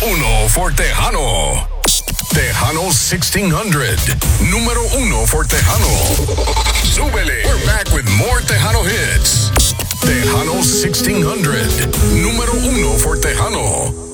uno for Tejano. Tejano 1600. Número uno for Tejano. Súbele. We're back with more Tejano hits. Tejano 1600. Número uno for Tejano.